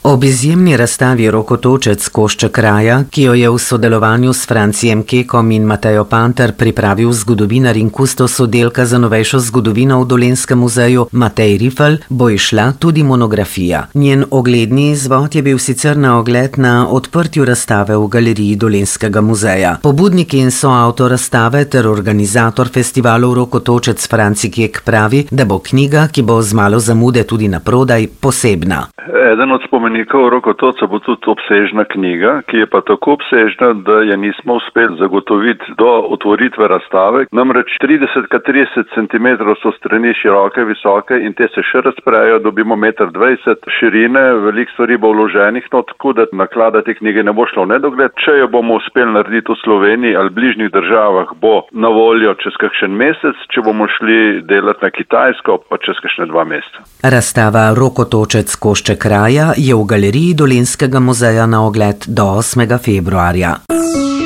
Ob izjemni razstavi Rokotočec košček kraja, ki jo je v sodelovanju s Francijem Kekom in Matejo Panter pripravil zgodovinar in kustos oddelka za novejšo zgodovino v Dolenjskem muzeju Matej Rifl, bo izšla tudi monografija. Njen ogledni izvod je bil sicer na ogled na odprtju razstave v galeriji Dolenjskega muzeja. Pobudnik in soavtor razstave ter organizator festivalov Rokotočec Franci Kek pravi, da bo knjiga, ki bo z malo zamude tudi naprodaj, posebna. Eden od spomenikov Rokotoca bo tudi obsežna knjiga, ki je pa tako obsežna, da je nismo uspeli zagotoviti do otvoritve razstave. Namreč 30x30 cm so strani široke, visoke in te se še razprejo, dobimo 1,20 m širine, veliko stvari bo vloženih, tako da naklada te knjige ne bo šla v nedogled. Če jo bomo uspeli narediti v Sloveniji ali bližnjih državah, bo na voljo čez kakšen mesec, če bomo šli delati na Kitajsko, pa čez kakšne 2 meseca. Razstava Rokotočec košček kraja je v galeriji Dolenjskega muzeja na ogled do 8. februarja.